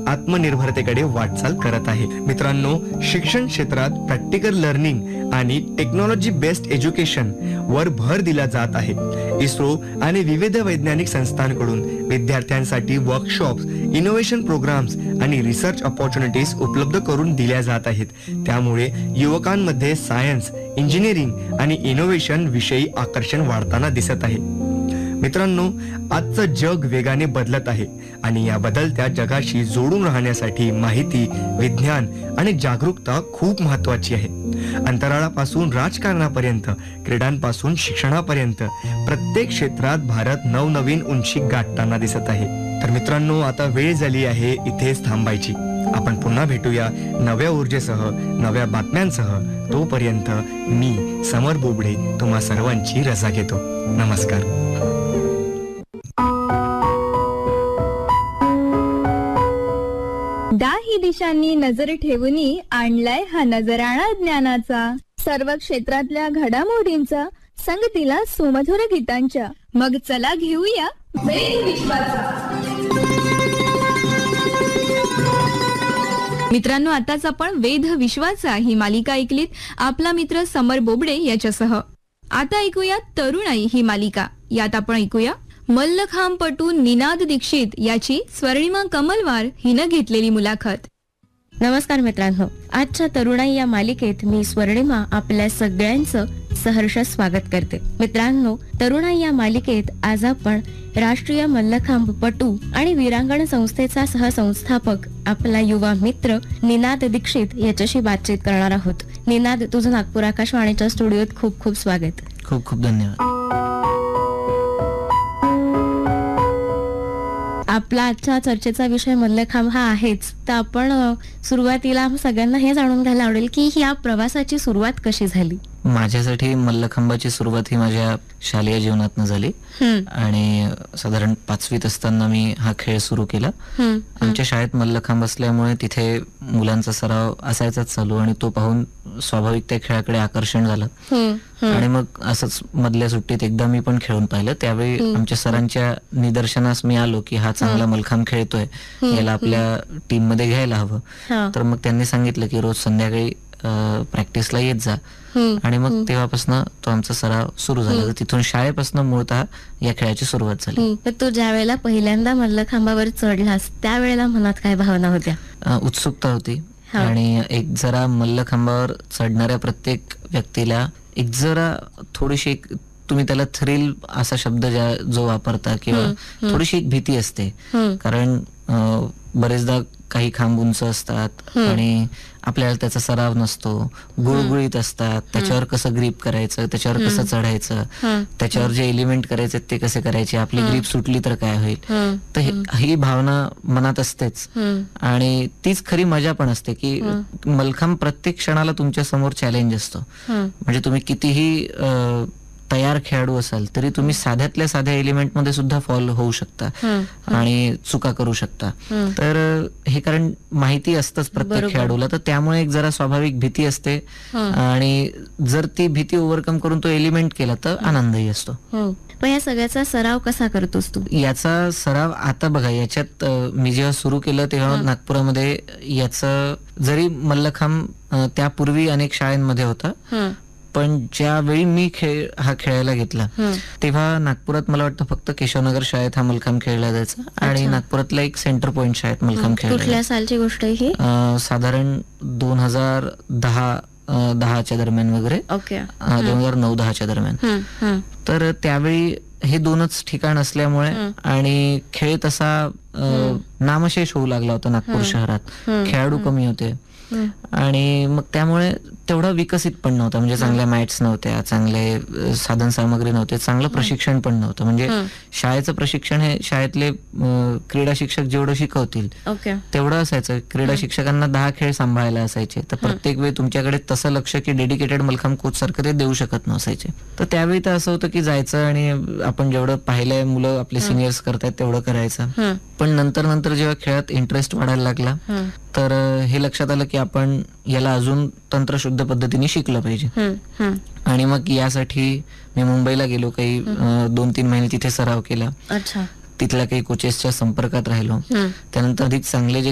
आत्मनिर्भरतेकडे वाटचाल करत आहे. मित्रांनो, शिक्षण क्षेत्रात प्रॅक्टिकल लर्निंग आणि टेक्नॉलॉजी बेस्ड एज्युकेशन वर भर दिला जात आहे. इस्रो आणि विविध वैज्ञानिक संस्थांकडून विद्यार्थ्यांसाठी वर्कशॉप्स, इनोव्हेशन प्रोग्राम्स आणि रिसर्च ऑपॉर्च्युनिटीज उपलब्ध करून दिल्या जात आहेत. त्यामुळे युवकांमध्ये सायन्स, इंजिनिअरिंग आणि इनोव्हेशन विषयी आकर्षण वाढताना दिसत आहे. मित्रांनो, आजचं जग वेगाने बदलत आहे आणि या बदलत्या जगाशी जोडून राहण्यासाठी माहिती, विज्ञान आणि जागरूकता खूप महत्त्वाची आहे. अंतराळापासून राजकारणापर्यंत, क्रीडांपासून शिक्षणापर्यंत प्रत्येक क्षेत्रात भारत नवनवीन उंची गाठताना दिसत आहे. तर मित्रांनो, आता वेळ झाली आहे इथेच थांबायची. आपण पुन्हा भेटूया नव्या ऊर्जेसह, नव्या बातम्यांसह. तोपर्यंत मी समर बोबडे तुम्हा सर्वांची रजा घेतो. नमस्कार. दाही दिशांनी नजर ठेवूनी आणलाय हा नजराणा ज्ञानाचा. सर्व क्षेत्रातल्या घडामोडींचा, संगतीला सुमधुर गीतांच्या. मग चला घेऊया वेध विश्वाचा. मित्रांनो, आताच आपण वेध विश्वाचा ही मालिका ऐकलीत आपला मित्र समर बोबडे याच्यासह. आता ऐकूया तरुणाई ही मालिका. यात आपण ऐकूया मल्लखांबपटू निनाद दीक्षित याची स्वर्णिमा कमलवार हिनं घेतलेली मुलाखत. नमस्कार मित्रांनो, आजच्या तरुणाई या मालिकेत मी स्वर्णिमा आपल्या सगळ्यांचं सहर्ष स्वागत करते. मित्रांनो, तरुणाई या मालिकेत आज आपण राष्ट्रीय मल्लखांबपटू आणि वीरांगण संस्थेचा सहसंस्थापक आपला युवा मित्र निनाद दीक्षित याच्याशी बातचीत करणार आहोत. निनाद, तुझं नागपूर आकाशवाणीच्या स्टुडिओत खूप खूप स्वागत. खूप खूप धन्यवाद. आपला आजच्या चर्चेचा विषय मल्लखांब हा आहेच, तर आपण सुरुवातीला सगळ्यांना हे जाणून घ्यायला आवडेल की या प्रवासाची सुरुवात कशी झाली. माझ्यासाठी मल्लखांबाची सुरुवात ही माझ्या शालेय जीवनातनं झाली आणि साधारण 5वीत असताना मी हा खेळ सुरू केला. आमच्या शाळेत मल्लखांब असल्यामुळे तिथे मुलांचा सराव असायचाच चालू आणि तो पाहून स्वाभाविक त्या खेळाकडे आकर्षण झालं आणि मग असंच मधल्या सुट्टीत एकदा मी पण खेळून पाहिलं. त्यावेळी आमच्या सरांच्या निदर्शनास मी आलो की हा चांगला मल्लखांब खेळतोय, याला आपल्या टीम मध्ये घ्यायला हवं. तर मग त्यांनी सांगितलं की रोज संध्याकाळी प्रॅक्टिसला येत जा आणि मग तेव्हापासून तो आमचा सराव सुरू झाला. तिथून शाळेपासून मूळतः या खेळाची सुरुवात झाली. तू ज्या वेळेला पहिल्यांदा मल्लखांबावर चढलास त्यावेळेला मनात काय भावना होत्या? उत्सुकता होती आणि एक जरा मल्लखांबावर चढणाऱ्या प्रत्येक व्यक्तीला एक जरा थोडीशी, तुम्ही त्याला थ्रिल असा शब्द जो वापरता किंवा थोडीशी एक भीती असते. कारण बरेचदा काही खांब उंच असतात आणि आपल्याला त्याचा सराव नसतो, गुळगुळीत असतात. त्याच्यावर कसं ग्रीप करायचं, त्याच्यावर कसं चढायचं, त्याच्यावर जे एलिमेंट करायचे ते कसे करायचे, आपली ग्रीप सुटली तर काय होईल. तर ही भावना मनात असतेच आणि तीच खरी मजा पण असते की मल्लखांब प्रत्येक क्षणाला तुमच्या समोर चॅलेंज असतो. म्हणजे तुम्ही कितीही तयार खेळाडू असाल तरी तुम्ही साध्यातल्या साध्या एलिमेंट मध्ये सुद्धा फॉल होऊ शकता आणि चुका करू शकता. तर हे कारण माहिती असतंच प्रत्येक खेळाडूला, तर त्यामुळे एक जरा स्वाभाविक भीती असते आणि जर ती भीती ओव्हरकम करून तो एलिमेंट केला तर आनंदही असतो. पण या सगळ्याचा सराव कसा करतोस तू? याचा सराव आता बघा, याच्यात मी जेव्हा सुरू केलं तेव्हा नागपुरामध्ये याचं जरी मल्लखांब त्यापूर्वी अनेक शाळांमध्ये होता, पण ज्यावेळी मी हा खेळायला घेतला तेव्हा नागपुरात मला वाटतं फक्त केशवनगर शाळेत हा मल्लखांब खेळला जायचा आणि नागपुरातल्या एक सेंटर पॉइंट शाळेत मल्लखांब खेळला. कुठल्या सालची गोष्ट आहे ही? साधारण 2010च्या दरम्यान वगैरे, 2009-10च्या दरम्यान. तर त्यावेळी हे दोनच ठिकाण असल्यामुळे आणि खेळ तसा नामशेष होऊ लागला होता नागपूर शहरात. खेळाडू कमी होते आणि मग त्यामुळे तेवढा विकसित पण नव्हता. म्हणजे चांगल्या मॅट्स नव्हत्या, चांगले साधन सामग्री नव्हते, चांगलं प्रशिक्षण पण नव्हतं. म्हणजे शाळेचं प्रशिक्षण हे शाळेतले क्रीडा शिक्षक जेवढं शिकवतील तेवढं असायचं. क्रीडा शिक्षकांना 10 खेळ सांभाळायला असायचे, तर प्रत्येक वेळी तुमच्याकडे तसं लक्ष की डेडिकेटेड मल्लखांब कोच सारखं ते देऊ शकत नसायचे. तर त्यावेळी तर असं होतं की जायचं आणि आपण जेवढं पाहिलंय मुलं आपले सिनियर्स करतायत तेवढं करायचं. पण नंतर जेव्हा खेळात इंटरेस्ट वाढायला लागला तर हे लक्षात आलं की आपण याला अजून तंत्रशुद्ध पद्धतीने शिकलं पाहिजे. आणि मग यासाठी मी मुंबईला गेलो, काही 2-3 महिने तिथे सराव केला. तिथल्या काही कोचेसच्या संपर्कात राहिलो. त्यानंतर अधिक चांगले जे